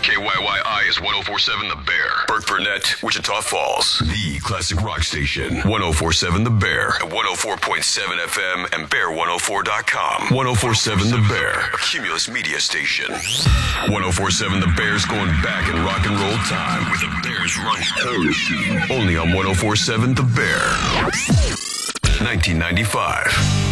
KYYI is 1047 The Bear. Burt Burnett, Wichita Falls. The classic rock station. 1047 The Bear. At 104.7 FM and Bear104.com. 1047 The Bear. A Cumulus media station. 1047 The Bear's going back in rock and roll time with the Bears Run Hell Machine. Only on 1047 The Bear. 1995.